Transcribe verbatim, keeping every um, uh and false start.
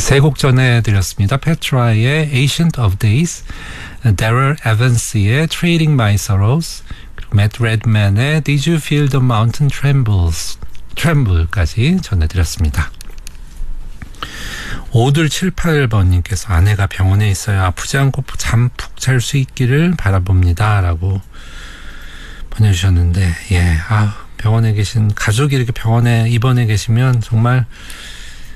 세 곡 전해드렸습니다. 페트라의 Ancient of Days, 데럴 에반스의 Trading My Sorrows, 그리고 맷 레드맨의 Did You Feel the Mountain Trembles, Tremble까지 전해드렸습니다. 오둘칠팔 번님께서 아내가 병원에 있어요. 아프지 않고 잠 푹 잘 수 있기를 바라봅니다. 라고 보내주셨는데, 예, 아, 병원에 계신 가족이 이렇게 병원에 입원해 계시면 정말